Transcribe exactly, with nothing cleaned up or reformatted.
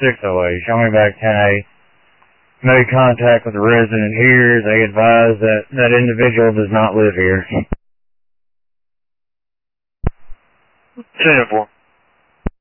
six oh eight. Show me back ten eight. Made contact with the resident here. They advise that that individual does not live here. ten four.